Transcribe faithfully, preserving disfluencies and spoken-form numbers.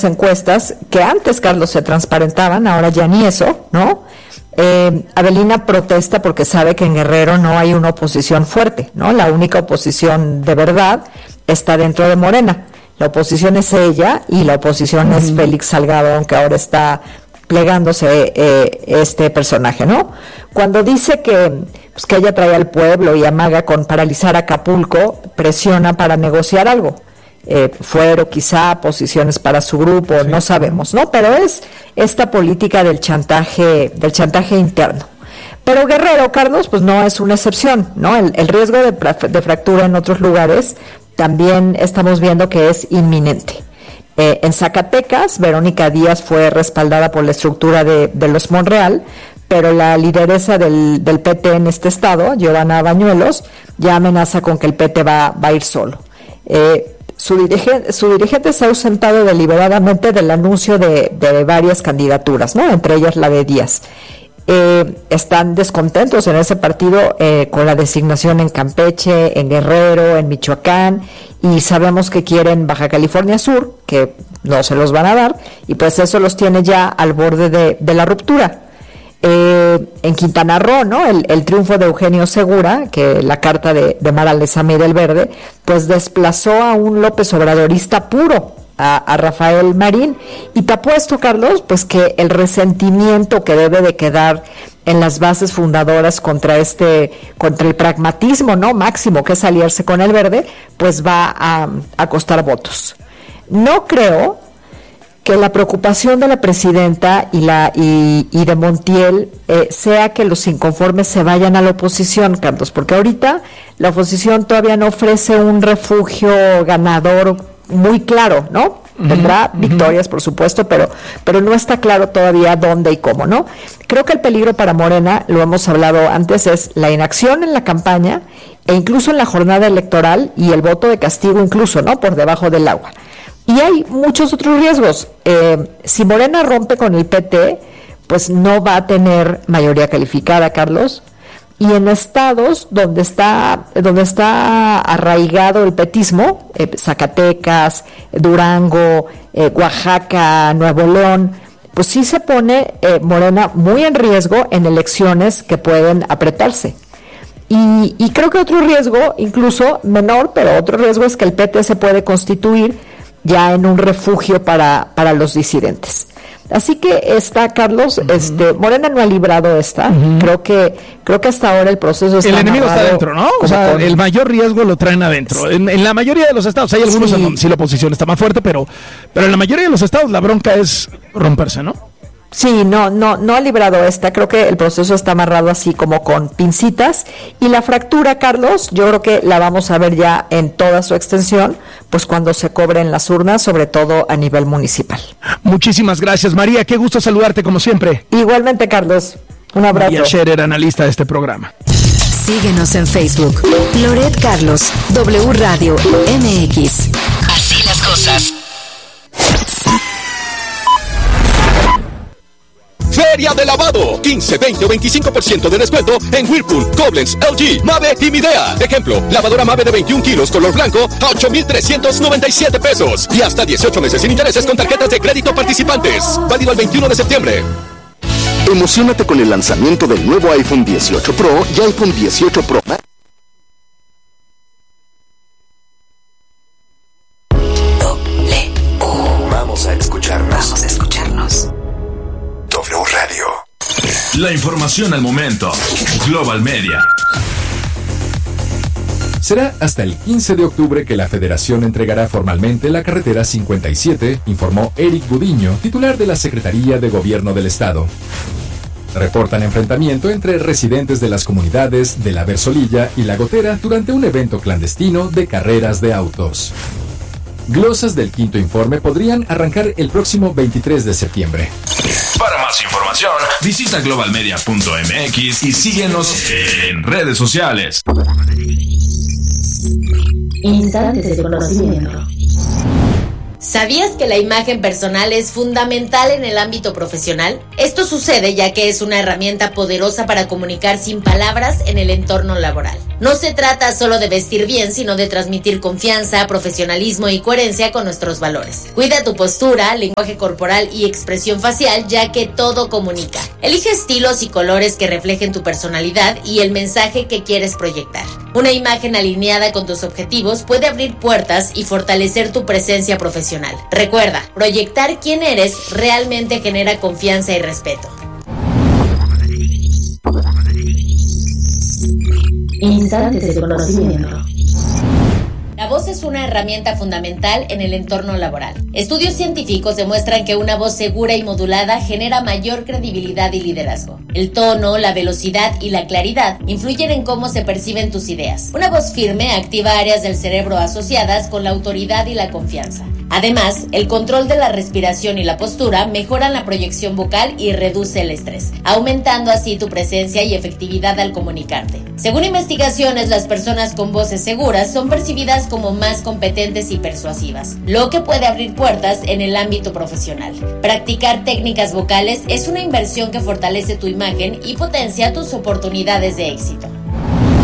encuestas que antes, Carlos, se transparentaban, ahora ya ni eso, ¿no? Eh, Avelina protesta porque sabe que en Guerrero no hay una oposición fuerte, ¿no? La única oposición de verdad está dentro de Morena. La oposición es ella y la oposición uh-huh. es Félix Salgado, aunque ahora está plegándose eh, este personaje, ¿no? Cuando dice que, pues, que ella trae al pueblo y amaga con paralizar Acapulco, presiona para negociar algo. Eh, fuero quizá, posiciones para su grupo, sí. no sabemos, ¿no? Pero es esta política del chantaje, del chantaje interno. Pero Guerrero, Carlos, pues no es una excepción, ¿no? El, el riesgo de, de fractura en otros lugares también estamos viendo que es inminente. Eh, en Zacatecas, Verónica Díaz fue respaldada por la estructura de, de los Monreal, pero la lideresa del, del P T en este estado, Giovanna Bañuelos, ya amenaza con que el P T va, va a ir solo. Eh, Su dirigente, su dirigente se ha ausentado deliberadamente del anuncio de, de varias candidaturas, ¿no? Entre ellas la de Díaz. Eh, están descontentos en ese partido eh, con la designación en Campeche, en Guerrero, en Michoacán, y sabemos que quieren Baja California Sur, que no se los van a dar, y pues eso los tiene ya al borde de, de la ruptura. Eh, en Quintana Roo, ¿no? El, el triunfo de Eugenio Segura, que la carta de, de Mara Lezama y del Verde, pues desplazó a un López Obradorista puro, a, a Rafael Marín, y te apuesto, Carlos, pues que el resentimiento que debe de quedar en las bases fundadoras contra este, contra el pragmatismo, ¿no? Máximo, que es aliarse con el Verde, pues va a, a costar votos. No creo que la preocupación de la presidenta y la y, y de Montiel eh, sea que los inconformes se vayan a la oposición, Carlos, porque ahorita la oposición todavía no ofrece un refugio ganador muy claro, ¿no? Uh-huh, Tendrá uh-huh. victorias, por supuesto, pero pero no está claro todavía dónde y cómo, ¿no? Creo que el peligro para Morena, lo hemos hablado antes, es la inacción en la campaña e incluso en la jornada electoral y el voto de castigo incluso, ¿no? Por debajo del agua. Y hay muchos otros riesgos. Eh, si Morena rompe con el P T, pues no va a tener mayoría calificada, Carlos. Y en estados donde está donde está arraigado el petismo, eh, Zacatecas, Durango, eh, Oaxaca, Nuevo León, pues sí se pone eh, Morena muy en riesgo en elecciones que pueden apretarse. Y, y creo que otro riesgo, incluso menor, pero otro riesgo es que el P T se puede constituir ya en un refugio para, para los disidentes. Así que está, Carlos, uh-huh. este, Morena no ha librado esta. Uh-huh. Creo que, creo que hasta ahora el proceso está. El enemigo está adentro, ¿no? O sea, con... el mayor riesgo lo traen adentro. En, en la mayoría de los estados, hay algunos sí. en donde sí la oposición está más fuerte, pero, pero en la mayoría de los estados la bronca es romperse, ¿no? Sí, no, no, no ha librado esta. Creo que el proceso está amarrado así como con pincitas. Y la fractura, Carlos, yo creo que la vamos a ver ya en toda su extensión, pues cuando se cobren las urnas, sobre todo a nivel municipal. Muchísimas gracias, María. Qué gusto saludarte como siempre. Igualmente, Carlos. Un abrazo. María Scherer, analista de este programa. Síguenos en Facebook. Loret Carlos, W Radio M X. Así las cosas. Feria de lavado, quince, veinte o veinticinco por ciento de descuento en Whirlpool, Koblenz, L G, Mave y Midea. Ejemplo, lavadora Mave de veintiún kilos color blanco a ocho mil trescientos noventa y siete pesos y hasta dieciocho meses sin intereses con tarjetas de crédito participantes. Válido el veintiuno de septiembre. Emociónate con el lanzamiento del nuevo iPhone dieciocho Pro y iPhone dieciocho Pro Max. Vamos a escucharnos. Vamos a escucharnos. W Radio. La información al momento. Global Media. Será hasta el quince de octubre que la Federación entregará formalmente la carretera cincuenta y siete, informó Eric Gudiño, titular de la Secretaría de Gobierno del Estado. Reportan enfrentamiento entre residentes de las comunidades de La Versolilla y La Gotera durante un evento clandestino de carreras de autos. Glosas del quinto informe podrían arrancar el próximo veintitrés de septiembre. Para más información, visita global media punto m x y síguenos en redes sociales. Instantes de conocimiento. ¿Sabías que la imagen personal es fundamental en el ámbito profesional? Esto sucede ya que es una herramienta poderosa para comunicar sin palabras en el entorno laboral. No se trata solo de vestir bien, sino de transmitir confianza, profesionalismo y coherencia con nuestros valores. Cuida tu postura, lenguaje corporal y expresión facial, ya que todo comunica. Elige estilos y colores que reflejen tu personalidad y el mensaje que quieres proyectar. Una imagen alineada con tus objetivos puede abrir puertas y fortalecer tu presencia profesional. Recuerda, proyectar quién eres realmente genera confianza y respeto. Instantes de conocimiento. La voz es una herramienta fundamental en el entorno laboral. Estudios científicos demuestran que una voz segura y modulada genera mayor credibilidad y liderazgo. El tono, la velocidad y la claridad influyen en cómo se perciben tus ideas. Una voz firme activa áreas del cerebro asociadas con la autoridad y la confianza. Además, el control de la respiración y la postura mejoran la proyección vocal y reduce el estrés, aumentando así tu presencia y efectividad al comunicarte. Según investigaciones, las personas con voces seguras son percibidas como más competentes y persuasivas, lo que puede abrir puertas en el ámbito profesional. Practicar técnicas vocales es una inversión que fortalece tu imagen y potencia tus oportunidades de éxito.